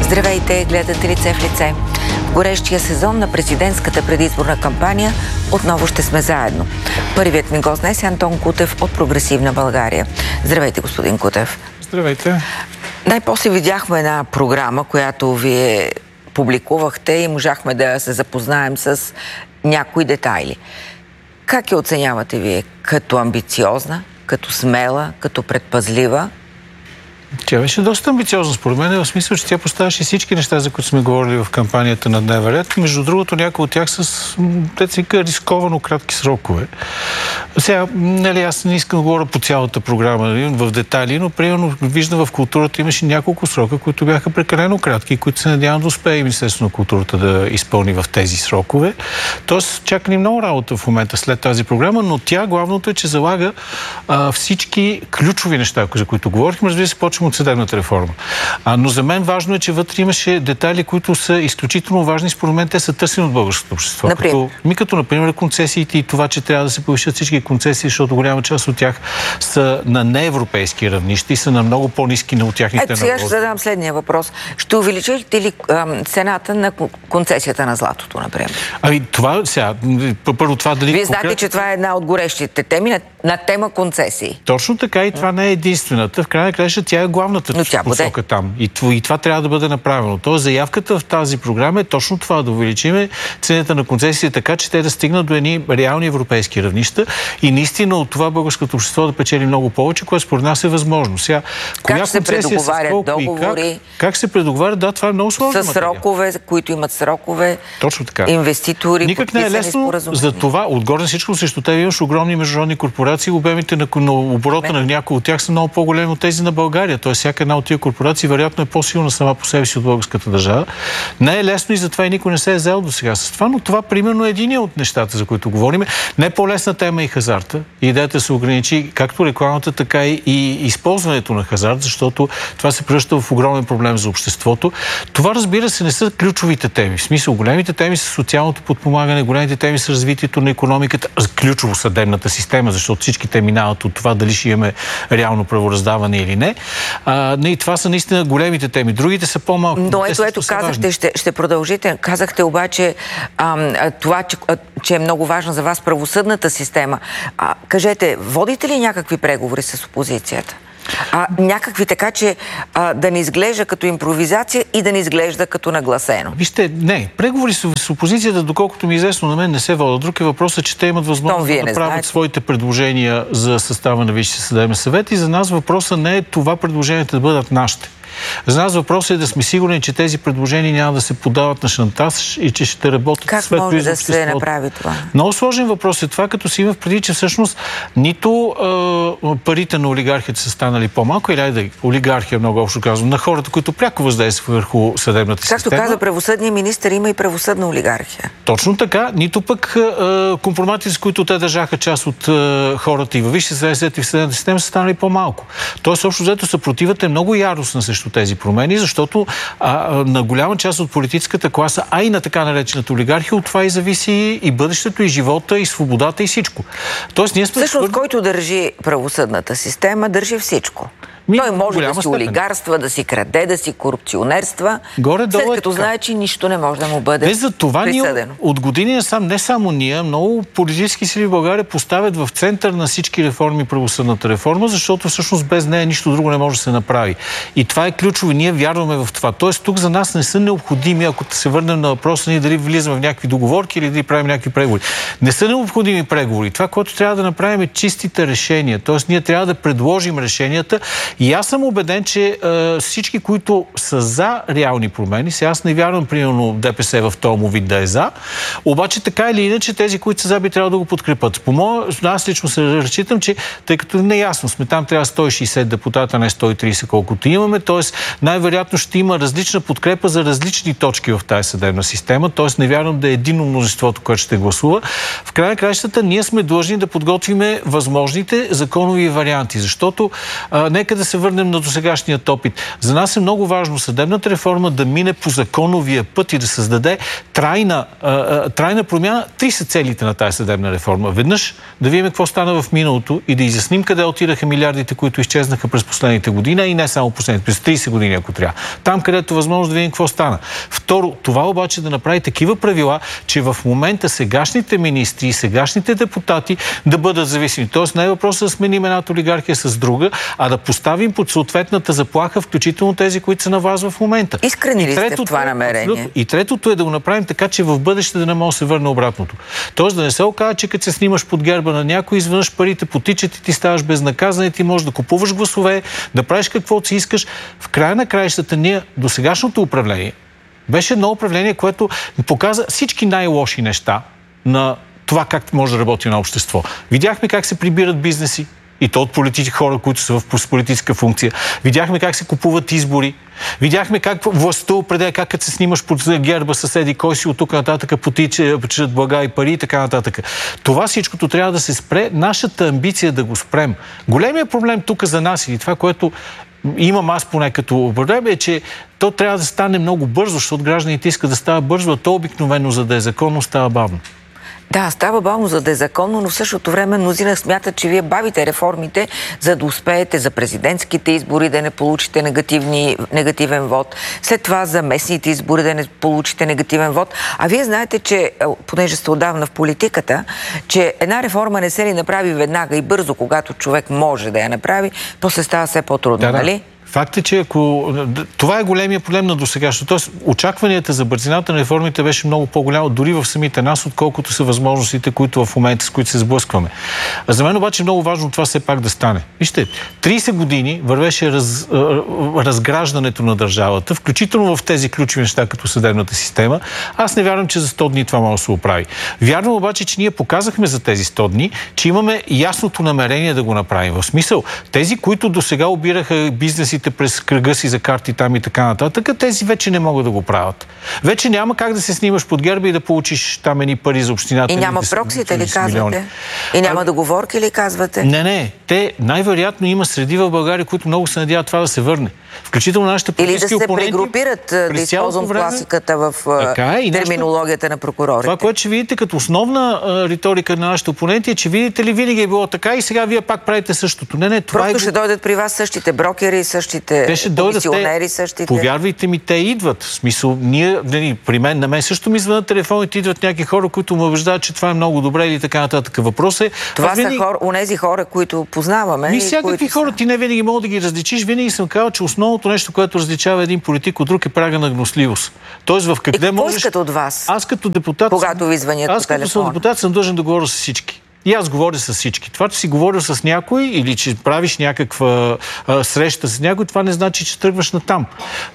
Здравейте, гледате Лице в лице. В горещия сезон на президентската предизборна кампания отново ще сме заедно. Първият ми гост днес е Антон Кутев от Прогресивна България. Здравейте, господин Кутев. Здравейте. Най-после видяхме една програма, която вие публикувахте и можахме да се запознаем с някои детайли. Как я оценявате вие? Като амбициозна, като смела, като предпазлива? Тя беше доста амбициозна, според мен, в смисъл, че тя поставяше всички неща, за които сме говорили в кампанията на дневен ред. Между другото, някои от тях с рисковано кратки срокове. Сега, аз не искам да говоря по цялата програма в детайли, но примерно виждам в културата имаше няколко срока, които бяха прекалено кратки и които се надявам да успее Министерството на културата да изпълни в тези срокове. Тоест, чака ни много работа в момента след тази програма, но тя главното е, че залага всички ключови неща, за които говорихме. Разбира се, почваме от съдебната реформа. Но за мен важно е, че вътре имаше детайли, които са изключително важни. Според мен те са търсени от българското общество. Като, например, концесиите и това, че трябва да се повишат всички концесии, защото голяма част от тях са на неевропейски равнища и са на много по-ниски от тяхните налози. Сега ще задам следния въпрос. Ще увеличите ли цената на концесията на златото, например? Това сега, първо това дали... Вие знаете, че това е една от горещите теми на тема концесии. Точно така и това не е единствената. В крайна краща тя е главната посока там. И това трябва да бъде направено. Тоест заявката в тази програма е точно това, да увеличиме цената на концесии така, че те да стигнат до едни реални европейски равнища и наистина от това българското общество да печели много повече, което според нас е възможно. Сега, как се предоговарят договори? Как се предоговарят? Да, това е много сложно. С срокове, които имат срокове. Точно така. Инвеститори, никак не е лесно. За това, отгоре на всичко, срещу теб имаш огромни международни корпорации, обемите на оборота на някои от тях са много по-големи от тези на България. Тоест, всяка една от тия корпорации вероятно е по-силна сама по себе си от българската държава. Не е лесно и затова и никой не се е взел до сега с това, но това примерно е един от нещата, за които говорим. Не по-лесна тема и хазарта. Идеята се ограничи както рекламата, така и използването на хазарт, защото това се превръща в огромен проблем за обществото. Това, разбира се, не са ключовите теми. В смисъл, големите теми са социалното подпомагане, големите теми са развитието на икономиката, ключово съдебната система, защото всички те минават от това дали ще имаме реално правораздаване или не. И това са наистина големите теми. Другите са по-малко. Но ето казахте, ще продължите. Казахте обаче това, че е много важно за вас правосъдната система. Кажете, водите ли някакви преговори с опозицията? Някакви така, че да не изглежда като импровизация и да не изглежда като нагласено. Вижте, не. Преговори с опозицията, доколкото ми е известно, на мен не се водят. Друг е въпросът, че те имат възможност да направят своите предложения за състава на Висшия съдебен съвет и за нас въпросът не е това предложенията да бъдат нашите. За нас въпросът е да сме сигурни, че тези предложения няма да се подават на шантаж и че ще работят как светло може и за да се направи това? Много сложен въпрос е това, като си има преди, че всъщност нито парите на олигархията са станали по-малко, или олигархия, много общо казвам, на хората, които пряко въздействат върху съдебната система. Както каза правосъдния министър, има и правосъдна олигархия. Точно така, нито пък компроматите, с които те държаха част от хората и във Висшия съдебен съвет и в съдебната система са станали по-малко. Тоест, общо взето съпротивата е много яростна срещу тези промени, защото на голяма част от политическата класа, а и на така наречената олигархия, от това и зависи и бъдещето, и живота, и свободата, и всичко. Тоест, ние сме... Всъщност, който държи правосъдната система, държи всичко. Той може да си олигарства, да си краде, да си корупционерства, след като знае, че нищо не може да му бъде за това присъдено. От години насам, не само ние, много политически сили в България поставят в център на всички реформи правосъдната реформа, защото всъщност без нея нищо друго не може да се направи. И това е ключово. Ние вярваме в това. Тоест тук за нас не са необходими, ако се върнем на въпроса ни дали влизаме в някакви договорки или дали правим някакви преговори. Не са необходими преговори. Това, което трябва да направим е чистите решения. Тоест ние трябва да предложим решенията. И аз съм убеден, че всички, които са за реални промени, сега аз не вярвам, примерно, ДПС в този му вид да е за, обаче така или иначе тези, които са за, би трябва да го подкрепят. Аз лично се разчитам, че тъй като неясно сме, там трябва 160 депутата, не 130, колкото имаме, т.е. най-вероятно ще има различна подкрепа за различни точки в тази съдебна система, т.е. не вярвам да е единно мнозинството, което ще гласува. В край на краищата ние сме длъжни да подготвиме възможните законови варианти, защото нека да се върнем на досегашният опит. За нас е много важно съдебната реформа да мине по законовия път и да създаде трайна промяна. Три са целите на тази съдебна реформа. Веднъж да видим какво стана в миналото и да изясним къде отидаха милиардите, които изчезнаха през последните години, и не само последните, през 30 години, ако трябва. Там, където е възможно да видим какво стана. Второ, това обаче да направи такива правила, че в момента сегашните министри и сегашните депутати да бъдат зависими. Тоест не е въпросът да сменим едната олигархия с друга, а да поставим под съответната заплаха, включително тези, които са на вас в момента. Искрени ли сте в това намерение? И третото е да го направим така, че в бъдеще да не може да се върне обратното. Тоест да не се окаже, че като се снимаш под герба на някой, изведнъж парите потичат и ти ставаш безнаказан и ти можеш да купуваш гласове, да правиш каквото си искаш. В края на краищата ние до сегашното управление беше едно управление, което показа всички най-лоши неща на това как може да работи на общество. Видяхме как се прибират бизнеси, и то от хора, които са в политическа функция. Видяхме как се купуват избори. Видяхме как властта определя, как като се снимаш под герба съседи, кой си от тук нататък потичат блага и пари и така нататък. Това всичкото трябва да се спре. Нашата амбиция да го спрем. Големият проблем тук за нас и това, което имам аз поне като проблем, е, че то трябва да стане много бързо, защото гражданите искат да става бързо, а то обикновено, за да е законно, става бавно. Да, става бавно, за да е законно, но в същото време мнозина смятат, че вие бавите реформите, за да успеете за президентските избори да не получите негативен вод, след това за местните избори да не получите негативен вод. А вие знаете, че, понеже сте отдавна в политиката, че една реформа не се ли направи веднага и бързо, когато човек може да я направи, после става все по-трудно, нали? Факт е, че ако... Това е големия проблем на досегашното. Тоест, очакванията за бързината на реформите беше много по-голямо дори в самите нас, отколкото са възможностите, които в момента, с които се сблъскваме. За мен обаче е много важно това все пак да стане. Вижте, 30 години вървеше разграждането на държавата, включително в тези ключови неща, като съдебната система. Аз не вярвам, че за 100 дни това може да се оправи. Вярвам обаче, че ние показахме за тези 100 дни, че имаме ясното намерение да го направим. В смисъл, тези, които досега обираха бизнесите през кръга си за карти там и така нататък, тези вече не могат да го правят. Вече няма как да се снимаш под герба и да получиш там едни пари за общината. И няма проксите ли казвате? И няма договорки ли казвате? Не. Те най-вероятно има среди в България, които много се надяват това да се върне. Включително нашите политически опоненти. Или да се прегрупират, да използвам класиката в терминологията на прокурорите. Това, което ще видите като основна риторика на нашите опоненти е, че видите ли винаги е било така и сега вие пак правите същото. Не, това просто ще дойдат при вас същите брокери, същите комисионери, същите. Повярвайте ми, те идват. В смисъл, на мен също ми звънят телефоните, идват някакви хора, които ме убеждават, че това е много добре или така нататък. Въпрос е... Това са онези хора, които познаваме. И всякакви хора, ти не винаги мога да ги различиш. Винаги съм казал, че основното нещо, което различава един политик от друг, е прага на гносливост. Тоест в къде можеш... Какво искат от вас? Аз като депутат... Когато ви звънят по телефона? Аз като съм депутат съм длъжен да говоря с всички. И аз говоря с всички. Това, че си говорил с някой или че правиш някаква среща с някой, това не значи, че тръгваш натам.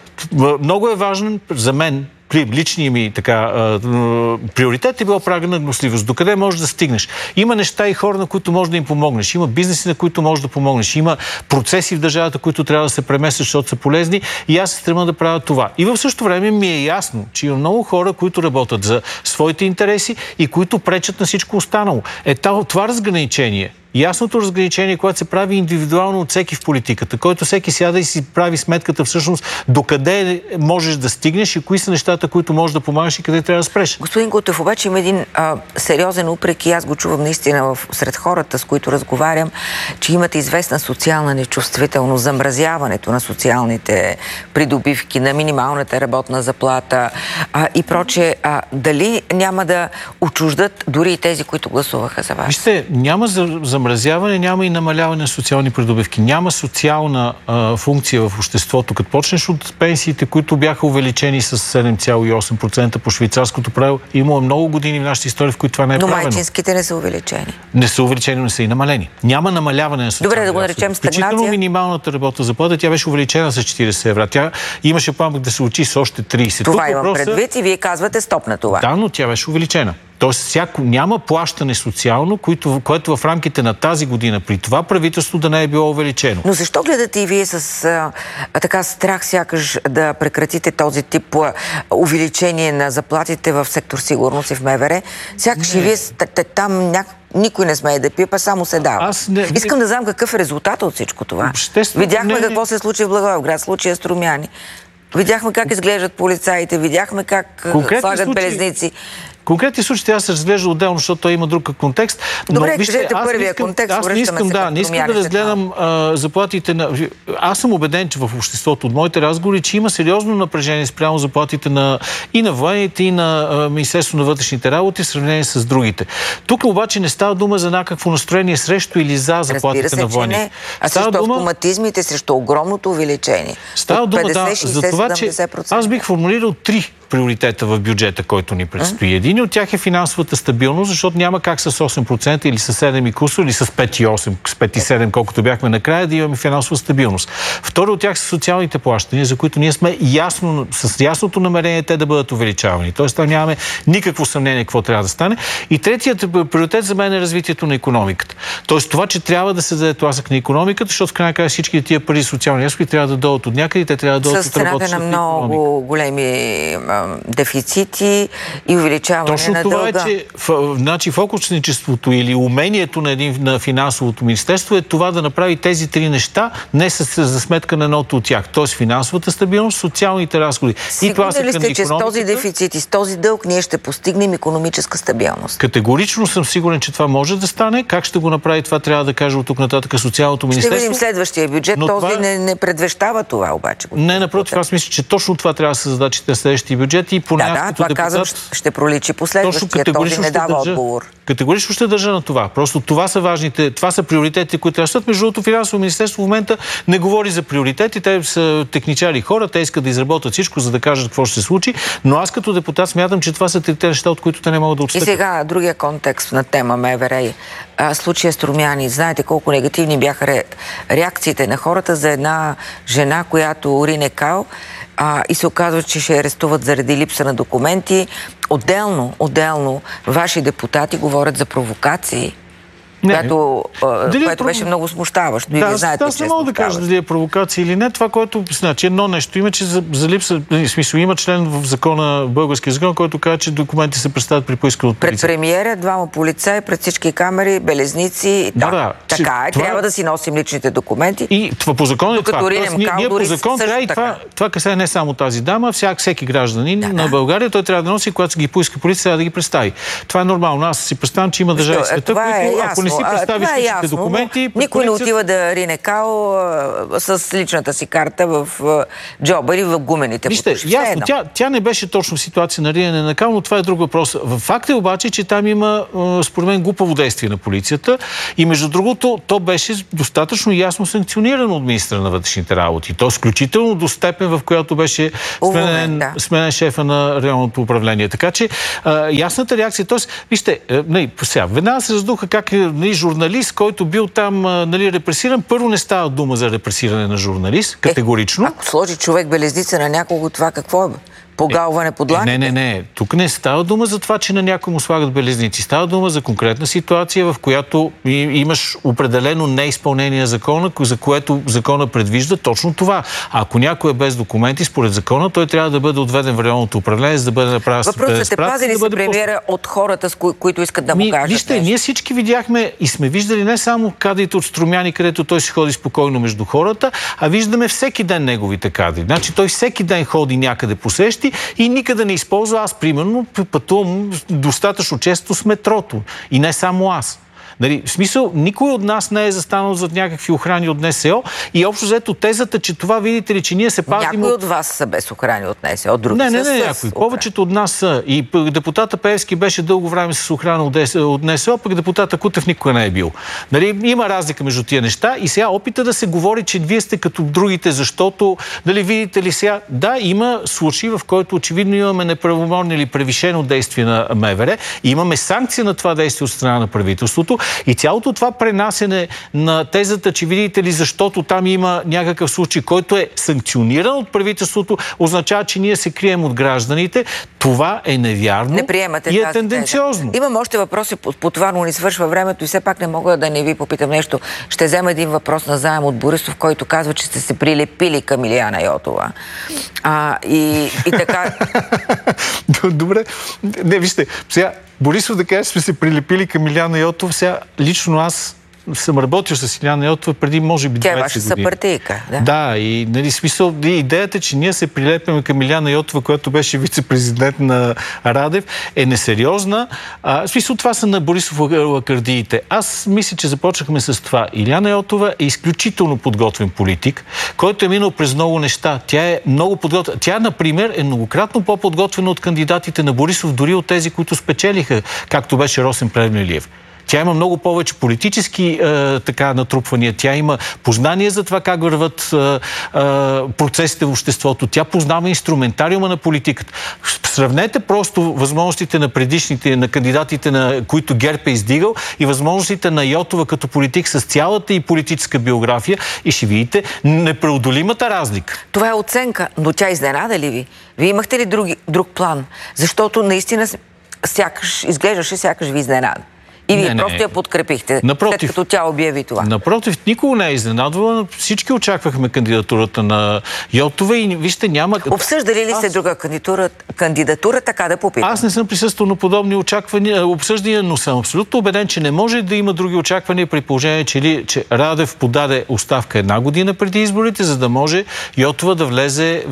Много е важен за мен, личния ми приоритет е бил прага на гносливост. Докъде можеш да стигнеш? Има неща и хора, на които можеш да им помогнеш. Има бизнеси, на които можеш да помогнеш. Има процеси в държавата, които трябва да се преместят, защото са полезни. И аз се стремя да правя това. И в същото време ми е ясно, че има много хора, които работят за своите интереси и които пречат на всичко останало. Това разграничение, ясното разграничение, което се прави индивидуално от всеки в политиката, който всеки сяда и си прави сметката всъщност докъде можеш да стигнеш и кои са нещата, които можеш да помагаш и къде трябва да спреш. Господин Кутев, обаче има един сериозен упрек и аз го чувам наистина сред хората, с които разговарям, че имате известна социална нечувствителност, замразяването на социалните придобивки, на минималната работна заплата и прочее. Дали няма да отчуждат дори и тези, които гласуваха за вас? Вижте, няма замразяване, няма и намаляване на социални придобивки. Няма социална функция в обществото. Като почнеш от пенсиите, които бяха увеличени с 7,8% по швейцарското правило, има много години в нашата история, в които това не е правено. Но майчинските не са увеличени. Не са увеличени, но не са и намалени. Няма намаляване на социални. Добре, да го наречем стагнация. Включително минималната работна заплата, тя беше увеличена с 40 евро. Тя имаше план да се учи с още 30. Това имам предвид и вие казвате стоп на това. Да, но тя беше увеличена. Тоест, няма плащане социално, което в рамките на тази година при това правителство да не е било увеличено. Но защо гледате и вие с така страх сякаш да прекратите този тип увеличение на заплатите в сектор сигурност и в МВР? Сякаш и вие там никой не смее да пипа, само се дава. Искам да знам какъв е резултатът от всичко това. Видяхме какво се случи в Благоевград, случая Струмяни. Видяхме как изглеждат полицаите, видяхме как слагат белезници. Конкретни случаи аз се разглежда отделно, защото той има друг контекст. Добре, кажете първия контекст, аз не искам да разгледам заплатите на... Аз съм убеден, че в обществото от моите разговори, че има сериозно напрежение спрямо заплатите и на военните, и на Министерството на вътрешните работи в сравнение с другите. Тук обаче не става дума за някакво настроение срещу или за заплатите на военните. Не, а срещу автоматизмите, срещу огромното увеличение. Става дума, за това, че аз бих формулирал 3 приоритета в бюджета, който ни предстои. Един от тях е финансовата стабилност, защото няма как с 8% или с 7 и кусо, или с 5,8, с 5,7, колкото бяхме накрая, да имаме финансова стабилност. Второ от тях са социалните плащания, за които ние сме с ясното намерение те да бъдат увеличавани. Тоест там нямаме никакво съмнение какво трябва да стане. И третият приоритет за мен е развитието на икономиката. Тоест това, че трябва да се даде тласък на икономиката, защото в крайна края всички тия пари социални разходи трябва да дойдат от някъде, те трябва да дойдат от работещата икономика. На много големи дефицити и увеличаване точно на това дълга. Е, че фокусничеството или умението на финансовото министерство е това да направи тези 3 неща, не за сметка на едното от тях. Тоест финансовата стабилност, социалните разходи. Сигурни ли сте, че с този дефицит и с този дълг ние ще постигнем икономическа стабилност? Категорично съм сигурен, че това може да стане. Как ще го направи, това трябва да каже от тук нататък социалното министерство. Ще видим следващия бюджет. Този не предвещава това обаче. Не, напротив, аз мисля, че точно това трябва да са задачите на следващия бюджет и поне това казвам, ще проличи последващия. Този не дава отговор. Категорично ще държа на това. Просто това са важните, това са приоритетите, които растат. Между другото, финансово министерство в момента не говори за приоритети. Те са техничари хора, те искат да изработят всичко, за да кажат какво ще се случи. Но аз като депутат смятам, че това са 3 неща, от които те не могат да отстъпят. И сега другия контекст на тема МВР. Случая Струмяни. Знаете колко негативни бяха реакциите на хората за една жена, която рине кал и се оказва, че ще арестуват заради липса на документи. Отделно ваши депутати говорят за провокации, което беше много смущаващо. Аз не мога да кажа дали е провокация или не. Това, което значи едно нещо има, че за липса, в смисъл има член в закона, българския закон, който казва, че документи се представят при поискане от полиция. Пред премиера, 2 полицаи, пред всички камери, белезници. Така е, трябва да си носим личните документи. И това по закон е това. Ние по закон трябва и това касае не само тази дама, всеки гражданин на България, той трябва да носи, когато ги поиска полиция, трябва да ги представи. Това е нормално. Аз си представям, че има държави в света, които ако не си представиш личните документи... Никой не отива да рине кал с личната си карта в джоба или в гумените. Вижте, ясно, тя не беше точно в ситуация на риене на кал, но това е друг въпрос. Факт е обаче, че там има, според мен, глупаво действие на полицията и между другото, то беше достатъчно ясно санкционирано от министра на вътрешните работи. То изключително до степен, в която беше сменен шефа на районното управление. Така че ясната реакция, т.е. вижте, сега, веднага се раздуха как журналист, който бил там репресиран, първо не става дума за репресиране на журналист, категорично. Ако сложи човек белезница на някого, това какво е? Погалване под лаките? Не. Тук не става дума за това, че на някой му слагат белезници. Става дума за конкретна ситуация, в която имаш определено неизпълнение на закона, за което закона предвижда точно това. Ако някой е без документи, според закона, той трябва да бъде отведен в районното управление, за да бъде направен справка. Въпросът е, пази ли се премиера от хората, които искат да му кажат? Вижте, ние всички видяхме и сме виждали не само кадрите от Струмяни, където той се ходи спокойно между хората, а виждаме всеки ден неговите кадри. Значи той всеки ден ходи някъде по срещи и никъде не използва. Аз, примерно, пътувам достатъчно често с метрото. И не само аз. В смисъл, никой от нас не е застанал зад някакви охрани от НСО и общо взето тезата, че това, видите ли, че ние се пазим... Някои от вас са без охрани от НСО, други не, някои. Повечето от нас са. И депутата Пеевски беше дълго време с охрана от НСО, пък депутата Кутев никога не е бил. Има разлика между тия неща и сега опита да се говори, че вие сте като другите, защото, видите ли сега, да, има случаи, в който очевидно имаме неправомерно или превишено действие на МВР, и имаме санкция на това действие от страна на правителството. И цялото това пренасене на тезата, че видите ли, защото там има някакъв случай, който е санкциониран от правителството, означава, че ние се крием от гражданите. Това е невярно и е тенденциозно. Имам още въпроси по това, но ни свършва времето и все пак не мога да не ви попитам нещо. Ще взема един въпрос на заем от Борисов, който казва, че сте се прилепили към Илияна Йотова. И така... Добре. Не, вижте, сега Борисов да каже, сме се прилепили към Илияна Йотова. Сега лично аз съм работил с Илияна Йотова преди, може би, 20 години. Тя е ваша съпартийка, да? Да, и нали, смисъл, идеята, че ние се прилепяме към Илияна Йотова, която беше вице-президент на Радев, е несериозна. В смисъл, това са на Борисов лакардиите. Аз мисля, че започнахме с това. Илияна Йотова е изключително подготвен политик, който е минал през много неща. Тя е много подготвена. Тя, например, е многократно по-подготвена от кандидатите на Борисов, дори от тези, които спечелиха, както беше Росен Плевнелиев. Тя има много повече политически натрупвания. Тя има познание за това как върват процесите в обществото. Тя познава инструментариума на политиката. Сравнете просто възможностите на предишните, на кандидатите, на които ГЕРБ е издигал, и възможностите на Йотова като политик с цялата и политическа биография, и ще видите непреодолимата разлика. Това е оценка, но тя изненада ли ви? Вие имахте ли друг план? Защото наистина изглеждаше сякаш ви изненада. И вие просто я подкрепихте, след като тя обяви това. Напротив, никого не е изненадвала. Всички очаквахме кандидатурата на Йотова и вижте, няма... Обсъждали ли сте друга кандидатура, така да попитам? Аз не съм присъствал на подобни обсъждания, но съм абсолютно убеден, че не може да има други очаквания, при положение, че Радев подаде оставка 1 година преди изборите, за да може Йотова да влезе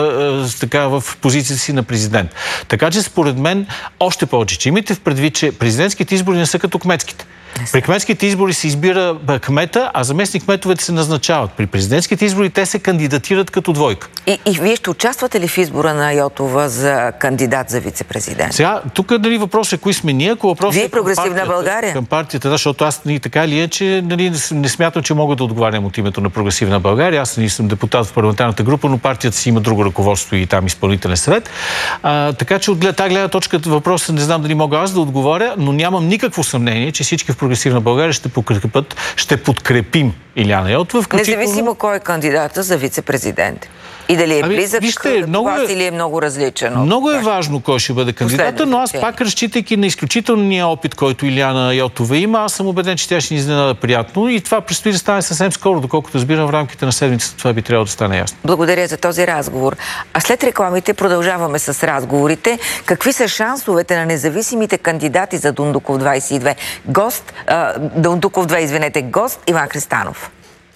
в позицията си на президент. Така че според мен, още повече, че имайте в предвид, че президентските избори не са като кметските. При кметските избори се избира кмета, а заместник кметовете се назначават. При президентските избори те се кандидатират като двойка. И вие ще участвате ли в избора на Йотова за кандидат за вице-президент? Сега, тук въпросът е кои сме ние, ако въпросът вие Прогресивна България? Към партията, защото аз така ли е, че не смятам, че мога да отговарям от името на Прогресивна България. Аз не съм депутат в парламентарната група, но партията си има друго ръководство и там изпълнителен съвет. Така че от тази гледна точка въпросът не знам дали мога аз да отговоря, но нямам никакво съмнение, че всички в Прогресивна България ще подкрепим Илияна Йотова. Независимо кой е кандидата за вице-президент. И дали е близък до вас или е много различен. Много е важно кой ще бъде кандидата, но аз пак, разчитайки на изключителния опит, който Илияна Йотова има, аз съм убеден, че тя ще ни изненада приятно и това предстои да стане съвсем скоро, доколкото разбирам в рамките на седмицата. Това би трябвало да стане ясно. Благодаря за този разговор. А след рекламите продължаваме с разговорите. Какви са шансовете на независимите кандидати за Дондуков 22? Дондуков 2, извинете, гост Иван Христанов.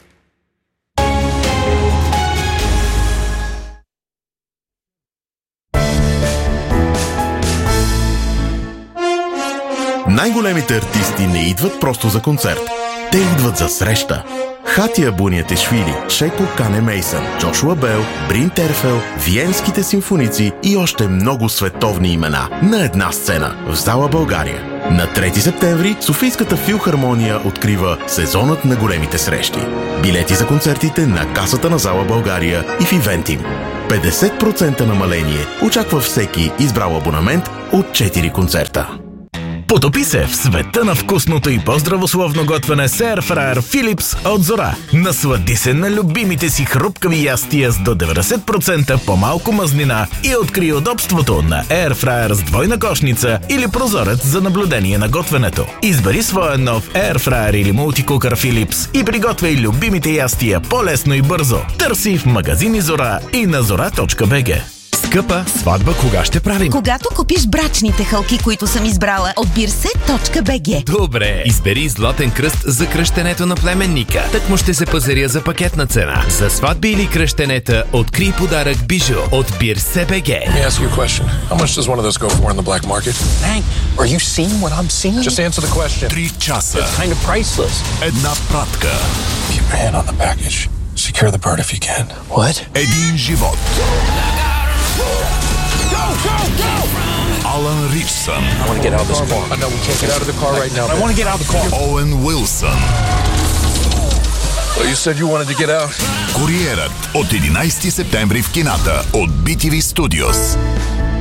Най-големите артисти не идват просто за концерт. Те идват за среща. Хатия Буниатишвили, Шеко Кане Мейсън, Джошуа Бел, Брин Терфел, Виенските симфоници и още много световни имена на една сцена в зала България. На 3 септември Софийската филхармония открива сезонът на големите срещи. Билети за концертите на касата на зала България и в Ивентим. 50% намаление очаква всеки избрал абонамент от 4 концерта. Потопи се в света на вкусното и по-здравословно готвене с Airfryer Philips от Зора. Наслади се на любимите си хрупкави ястия с до 90% по-малко мазнина и откри удобството на Airfryer с двойна кошница или прозорец за наблюдение на готвенето. Избери своя нов Airfryer или мултикукър Philips и приготвяй любимите ястия по-лесно и бързо. Търси в магазини Зора и на zora.bg. Скъпа, сватба кога ще правим? Когато купиш брачните хълки, които съм избрала от birset.bg. Добре, избери златен кръст за кръщенето на племенника. Так му ще се пазаря за пакетна цена. За сватби или кръщенета, открий подарък бижу от birset.bg. Let me ask you a question. How much does one of those go for in the black market? Hank, are you seeing what I'm seeing? Just answer the question. 3 часа. It's kind of priceless. Една пратка. Keep your hand on the package. Secure the bird if you can. What? Един живот. Алан Ричсън. I want to get out of this car. No, we can't get out of the car right now. I want to get out of the car. Оуен Уилсън. Well, you said you wanted to get out. Куриерът от 11 септември в кината от BTV Studios.